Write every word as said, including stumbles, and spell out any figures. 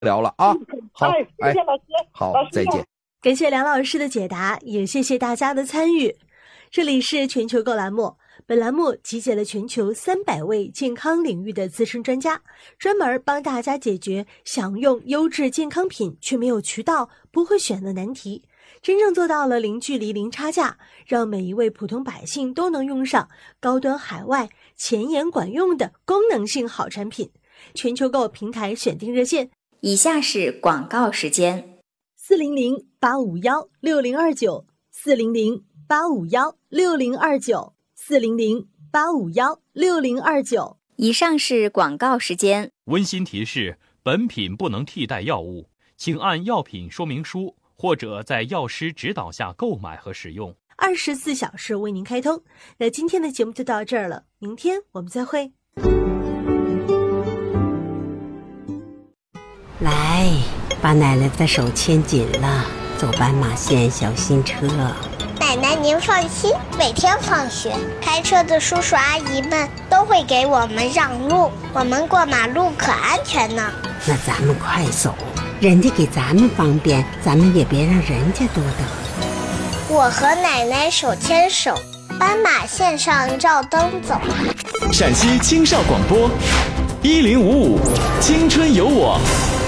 聊了啊。好， 哎，谢谢老师， 好， 老师再见。 感谢梁老师的解答，也谢谢大家的参与。这里是全球购栏目，本栏目集结了全球三百位健康领域的资深专家，专门帮大家解决想用优质健康品却没有渠道、不会选的难题，真正做到了零距离、零差价，让每一位普通百姓都能用上高端海外、前沿管用的功能性好产品。全球购平台选定热线， 以下是广告时间： 四零零八五幺六零二九，四零零八五幺六零二九，四零零八五幺六零二九。 以上是广告时间。 温馨提示：本品不能替代药物，请按药品说明书或者在药师指导下购买和使用。 二十四小时为您开通。那今天的节目就到这儿了，明天我们再会。 来，把奶奶的手牵紧了，走斑马线小心车。 奶奶您放心，每天放学开车的叔叔阿姨们都会给我们让路，我们过马路可安全呢。 那咱们快走，人家给咱们方便，咱们也别让人家多等。 我和奶奶手牵手，斑马线上照灯走。 陕西青少广播一零五五青春有我。